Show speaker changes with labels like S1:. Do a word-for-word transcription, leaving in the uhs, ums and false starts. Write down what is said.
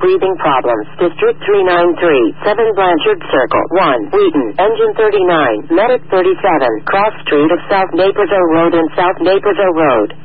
S1: breathing problems. District three nine three, seven Blanchard Circle, one, Wheaton, Engine thirty-nine, Medic thirty-seven, Cross Street of South Naperville Road and South Naperville Road.